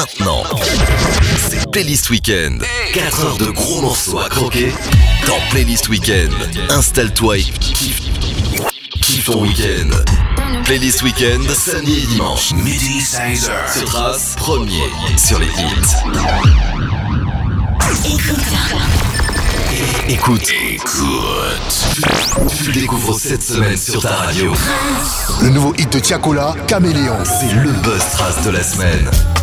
maintenant. C'est Playlist Weekend. 4 heures de gros morceaux à croquer dans Playlist Weekend. Installe-toi et kiffe ton week-end. Playlist Weekend, samedi et dimanche. Midi 16h. Ce trace premier sur les hits. Écoute. Tu le découvres cette semaine sur ta radio. Le nouveau hit de Tiakola, Caméléon. C'est le buzz trace de la semaine.